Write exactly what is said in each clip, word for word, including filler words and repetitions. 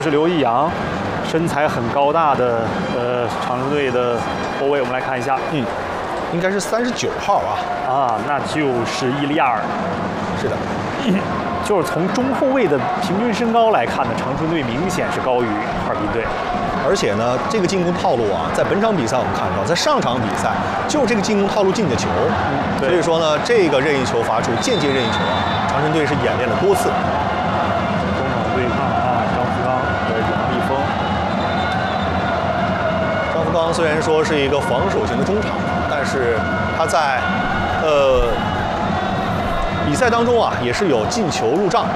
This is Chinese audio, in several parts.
是刘易阳，身材很高大的呃长春队的后卫，我们来看一下， 嗯，应该是三十九号啊， 啊，那就是伊利亚尔， 是的， 就是从中后卫的平均身高来看呢，长春队明显是高于哈尔滨队。 而且呢，这个进攻套路啊，在本场比赛我们看到，在上场比赛就是这个进攻套路进的球， 嗯、 所以说呢，这个任意球罚出，间接任意球啊，长春队是演练了多次。 中场对抗啊，张福刚和杨立峰。 张福刚虽然说是一个防守型的中场，但是他在呃比赛当中啊，也是有进球入账。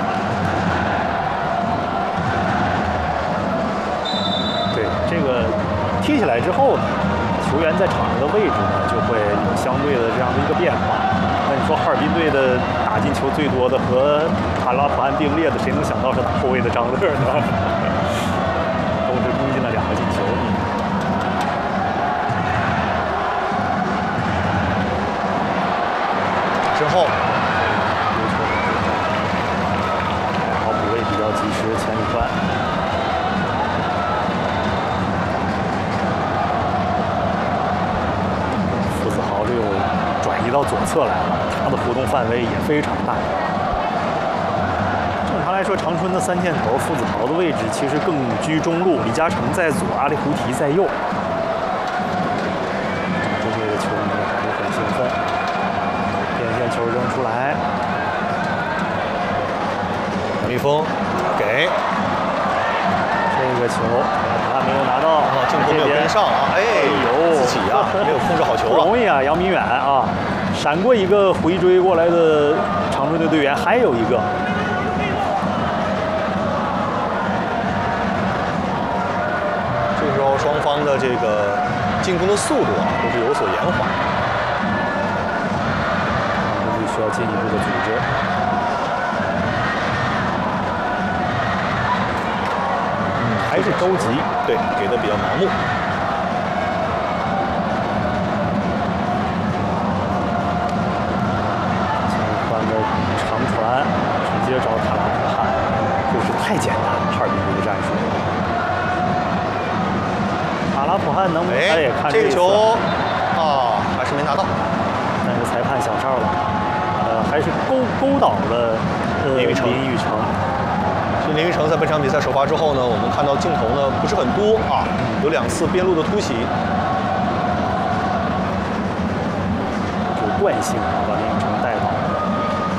这个踢起来之后呢，球员在场上的位置呢就会有相对的这样的一个变化。那你说哈尔滨队的打进球最多的和卡拉普汉并列的，谁能想到是后卫的张乐呢？都是攻进了两个进球。 之后， 好补位比较及时，钱宇宽。转移到左侧来了，他的活动范围也非常大。正常来说，长春的三箭头傅子豪的位置其实更居中路，李嘉诚在左，阿里胡提在右。这队的球迷还是很兴奋，边线球扔出来， 杨立峰给这个球他没有拿到， 啊，镜头没有跟上啊，哎呦，自己啊没有控制好球啊， 不容易啊，杨明远啊，闪过一个回追过来的长春队队员，还有一个。 这时候双方的这个进攻的速度啊都是有所延缓， 长春队需要进一步的组织。还是着急， 对，给的比较盲目。 前方的长传，直接找卡拉普汉，就是太简单了，哈尔滨队的战术。卡拉普汉能不能？他也看这个球啊，还是没拿到， 但是裁判响哨了，呃，还是勾勾倒了呃林玉成。 林玉成在本场比赛首发之后呢，我们看到镜头呢不是很多啊，有两次边路的突袭， 有惯性啊，把林玉成